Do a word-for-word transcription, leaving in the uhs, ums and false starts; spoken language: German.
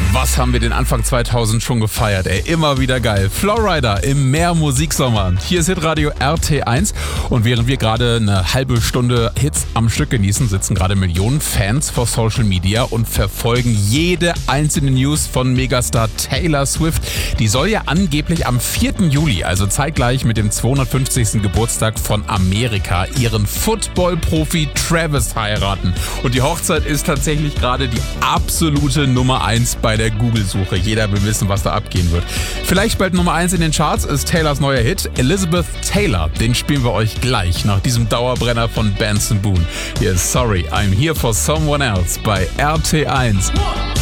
Was haben wir den Anfang zweitausend schon gefeiert, ey, immer wieder geil. Flowrider im Meer Musiksommer. Hier ist Hitradio R T eins und während wir gerade eine halbe Stunde Hits am Stück genießen, sitzen gerade Millionen Fans vor Social Media und verfolgen jede einzelne News von Megastar Taylor Swift. Die soll ja angeblich am vierten Juli, also zeitgleich mit dem zweihundertfünfzigsten Geburtstag von Amerika, ihren Football-Profi Travis heiraten. Und die Hochzeit ist tatsächlich gerade die absolute Nummer eins bei der Google-Suche. Jeder will wissen, was da abgehen wird. Vielleicht bald Nummer eins in den Charts ist Taylors neuer Hit Elizabeth Taylor. Den spielen wir euch gleich nach diesem Dauerbrenner von Benson Boone. Hier ist Sorry, I'm Here for Someone Else bei R T eins.